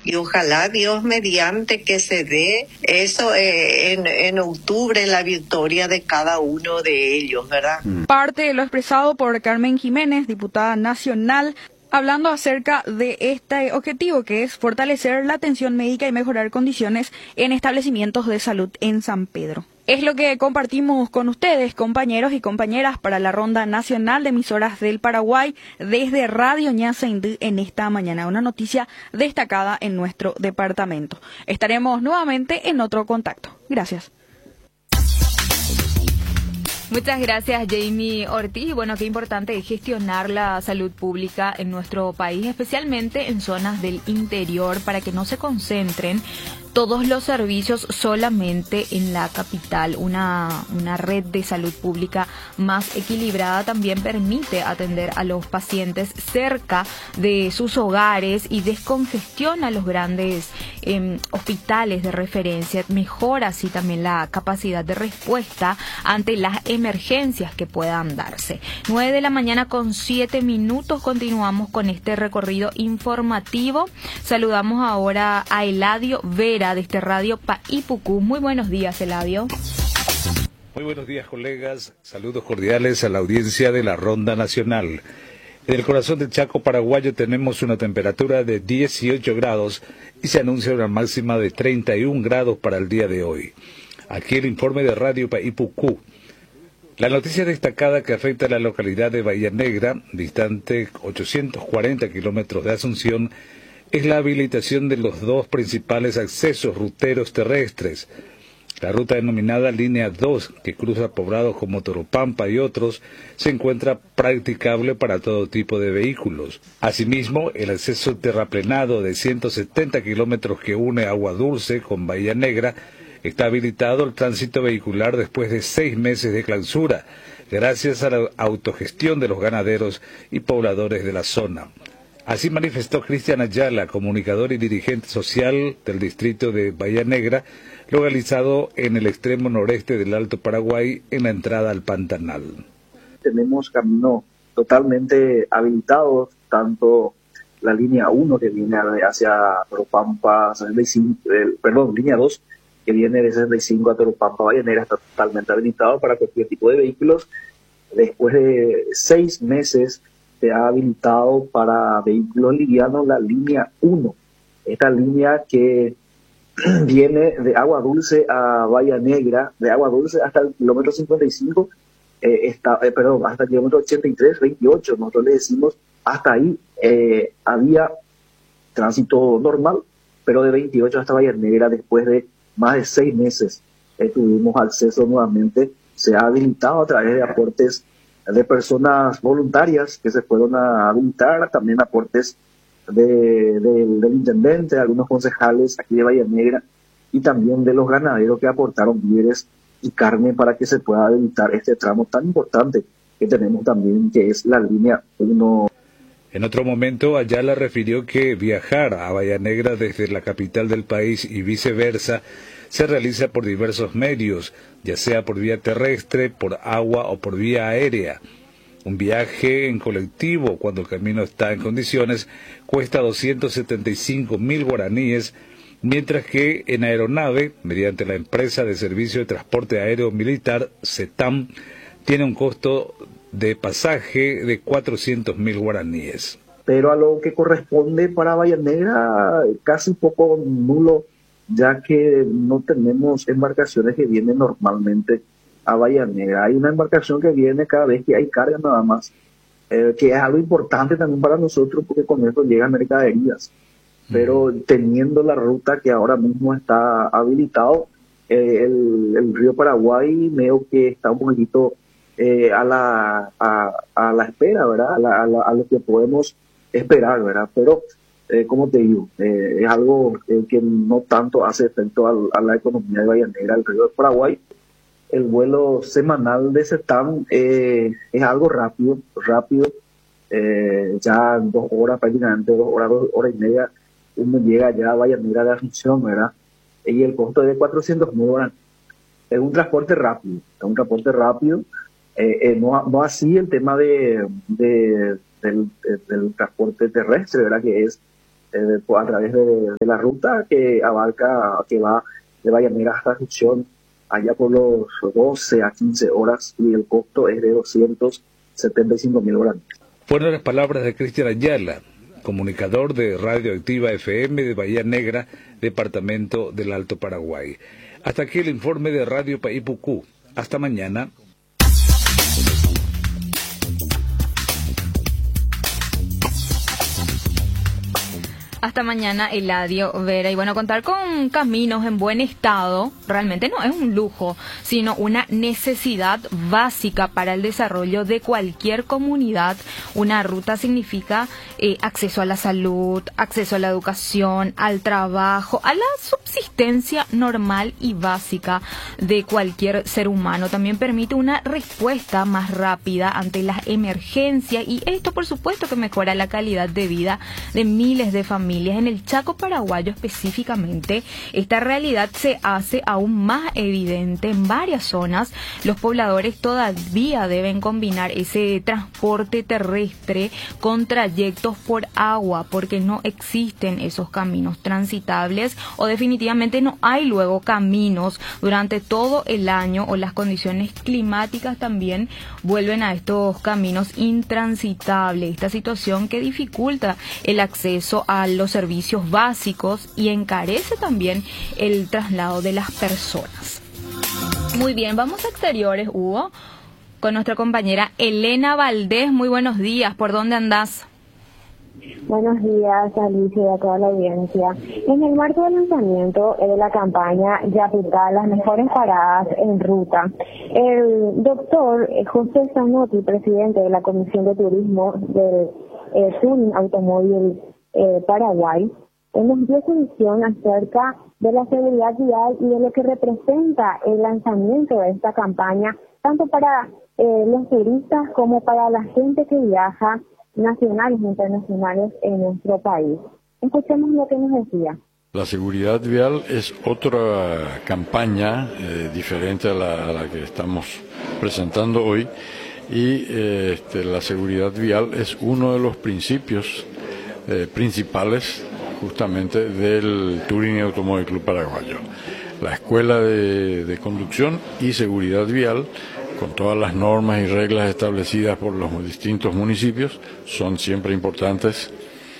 y ojalá Dios mediante que se dé eso en octubre, la victoria de cada uno de ellos, ¿verdad? Parte de lo expresado por Carmen Jiménez, diputada nacional, hablando acerca de este objetivo que es fortalecer la atención médica y mejorar condiciones en establecimientos de salud en San Pedro. Es lo que compartimos con ustedes, compañeros y compañeras, para la Ronda Nacional de Emisoras del Paraguay desde Radio Ñasaindú en esta mañana. Una noticia destacada en nuestro departamento. Estaremos nuevamente en otro contacto. Gracias. Muchas gracias, Jamie Ortiz. Bueno, qué importante es gestionar la salud pública en nuestro país, especialmente en zonas del interior, para que no se concentren todos los servicios solamente en la capital. Una red de salud pública más equilibrada también permite atender a los pacientes cerca de sus hogares y descongestiona los grandes hospitales de referencia. Mejora así también la capacidad de respuesta ante las emergencias que puedan darse. 9:07 a.m. Continuamos con este recorrido informativo. Saludamos ahora a Eladio Vera de este Radio Paipucú. Muy buenos días, Eladio. Muy buenos días, colegas. Saludos cordiales a la audiencia de la Ronda Nacional. En el corazón del Chaco paraguayo tenemos una temperatura de 18 grados y se anuncia una máxima de 31 grados para el día de hoy. Aquí el informe de Radio Paipucú. La noticia destacada que afecta a la localidad de Bahía Negra, distante 840 kilómetros de Asunción, es la habilitación de los dos principales accesos ruteros terrestres. La ruta denominada Línea 2, que cruza poblados como Toropampa y otros, se encuentra practicable para todo tipo de vehículos. Asimismo, el acceso terraplenado de 170 kilómetros que une Agua Dulce con Bahía Negra está habilitado al tránsito vehicular después de 6 meses de clausura, gracias a la autogestión de los ganaderos y pobladores de la zona. Así manifestó Cristian Ayala, comunicador y dirigente social del distrito de Bahía Negra, localizado en el extremo noreste del Alto Paraguay, en la entrada al Pantanal. Tenemos caminos totalmente habilitados, tanto la línea 1 que viene hacia Toropampa, línea 2 que viene de 65 a Toropampa, Bahía Negra, está totalmente habilitado para cualquier tipo de vehículos. Después de 6 meses se ha habilitado para vehículos livianos la línea 1, esta línea que viene de Agua Dulce a Bahía Negra, de Agua Dulce hasta el kilómetro 55, hasta el kilómetro 83, 28, nosotros le decimos, hasta ahí había tránsito normal, pero de 28 hasta Bahía Negra, después de más de 6 meses, tuvimos acceso nuevamente. Se ha habilitado a través de aportes de personas voluntarias que se fueron a habilitar, también aportes del intendente, algunos concejales aquí de Bahía Negra y también de los ganaderos que aportaron víveres y carne para que se pueda habilitar este tramo tan importante que tenemos también, que es la línea 1. En otro momento, Ayala refirió que viajar a Bahía Negra desde la capital del país y viceversa se realiza por diversos medios, ya sea por vía terrestre, por agua o por vía aérea. Un viaje en colectivo, cuando el camino está en condiciones, cuesta 275.000 guaraníes, mientras que en aeronave, mediante la empresa de servicio de transporte aéreo militar, CETAM, tiene un costo de pasaje de 400.000 guaraníes. Pero a lo que corresponde para Bahía Negra, casi poco nulo, ya que no tenemos embarcaciones que vienen normalmente a Bahía Negra. Hay una embarcación que viene cada vez que hay carga nada más, que es algo importante también para nosotros porque con eso llegan mercaderías. Pero teniendo la ruta que ahora mismo está habilitado, el río Paraguay veo que está un poquito a la espera, ¿verdad? A lo que podemos esperar, ¿verdad? Pero como te digo, es algo que no tanto hace efecto a la economía de Bahía Negra, el río del Paraguay. El vuelo semanal de CETAM es algo rápido, ya en 2 horas, prácticamente 2 horas y media, uno llega ya a Bahía Negra de Asunción, ¿verdad? Y el costo es de 400.000 horas. Es un transporte rápido, no así el tema del transporte terrestre, ¿verdad? Que es a través de la ruta que abarca, que va de Vallanera hasta Asunción, allá por los 12 a 15 horas, y el costo es de 275.000 guaraníes. Fueron las palabras de Cristian Ayala, comunicador de Radioactiva FM de Bahía Negra, departamento del Alto Paraguay. Hasta aquí el informe de Radio País Pucú. Hasta mañana. Hasta mañana, Eladio Vera. Y bueno, contar con caminos en buen estado realmente no es un lujo, sino una necesidad básica para el desarrollo de cualquier comunidad. Una ruta significa acceso a la salud, acceso a la educación, al trabajo, a la subsistencia normal y básica de cualquier ser humano. También permite una respuesta más rápida ante las emergencias, y esto por supuesto que mejora la calidad de vida de miles de familias. En el Chaco paraguayo específicamente, esta realidad se hace aún más evidente. En varias zonas, los pobladores todavía deben combinar ese transporte terrestre con trayectos por agua, porque no existen esos caminos transitables, o definitivamente no hay luego caminos durante todo el año, o las condiciones climáticas también vuelven a estos caminos intransitables. Esta situación que dificulta el acceso a los servicios básicos y encarece también el traslado de las personas. Muy bien, vamos a exteriores, Hugo, con nuestra compañera Elena Valdés. Muy buenos días, ¿por dónde andás? Buenos días, Alicia, y a toda la audiencia. En el marco del lanzamiento de la campaña Yaputá, las mejores paradas en ruta, el doctor José Zanotti, presidente de la Comisión de Turismo del Touring Automóvil Paraguay, nos dio su visión acerca de la seguridad vial y de lo que representa el lanzamiento de esta campaña, tanto para los turistas como para la gente que viaja, nacionales e internacionales en nuestro país. Escuchemos lo que nos decía. La seguridad vial es otra campaña diferente a la que estamos presentando hoy, y la seguridad vial es uno de los principios principales justamente del Touring Automóvil Club Paraguayo. La Escuela de Conducción y Seguridad Vial, con todas las normas y reglas establecidas por los distintos municipios, son siempre importantes,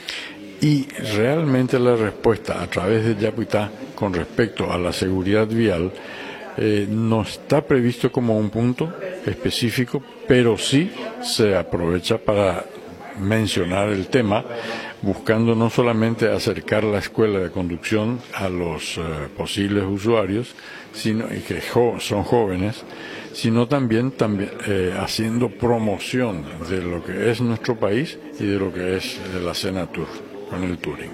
y realmente la respuesta a través de Yaputá con respecto a la seguridad vial no está previsto como un punto específico, pero sí se aprovecha para mencionar el tema, buscando no solamente acercar la escuela de conducción a los posibles usuarios, sino y que son jóvenes, sino también haciendo promoción de lo que es nuestro país y de lo que es la Senatur con el Touring.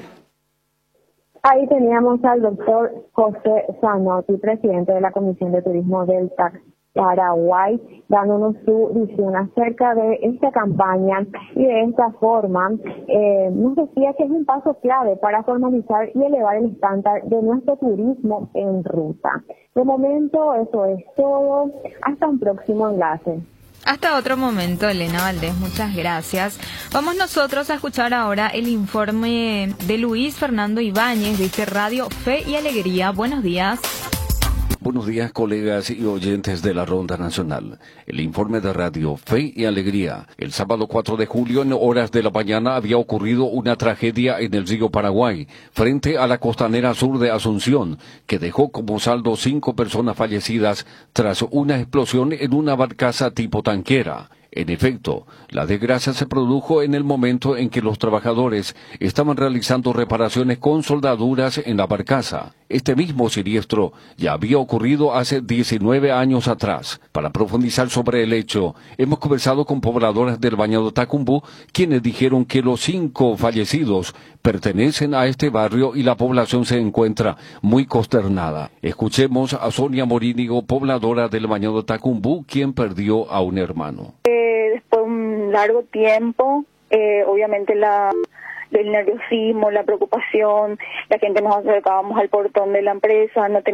Ahí teníamos al doctor José Zanotti, presidente de la Comisión de Turismo del TAC Paraguay, dándonos su visión acerca de esta campaña, y de esta forma nos decía que es un paso clave para formalizar y elevar el estándar de nuestro turismo en ruta. De momento eso es todo, hasta un próximo enlace. Hasta otro momento, Elena Valdés, muchas gracias. Vamos nosotros a escuchar ahora el informe de Luis Fernando Ibáñez de este Radio Fe y Alegría. Buenos días. Buenos días, colegas y oyentes de la Ronda Nacional. El informe de Radio Fe y Alegría. El sábado 4 de julio, en horas de la mañana, había ocurrido una tragedia en el río Paraguay, frente a la costanera sur de Asunción, que dejó como saldo 5 personas fallecidas tras una explosión en una barcaza tipo tanquera. En efecto, la desgracia se produjo en el momento en que los trabajadores estaban realizando reparaciones con soldaduras en la barcaza. Este mismo siniestro ya había ocurrido hace 19 años atrás. Para profundizar sobre el hecho, hemos conversado con pobladores del Bañado Tacumbú, quienes dijeron que los 5 fallecidos pertenecen a este barrio y la población se encuentra muy consternada. Escuchemos a Sonia Morínigo, pobladora del Bañado Tacumbú, quien perdió a un hermano. Después de un largo tiempo, obviamente el nerviosismo, la preocupación, la gente nos acercábamos al portón de la empresa, no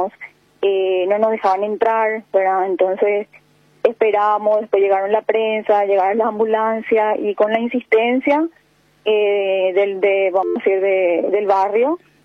nos dejaban entrar, ¿verdad? Entonces esperábamos, después llegaron la prensa, llegaron las ambulancias, y con la insistencia vamos a decir, del barrio.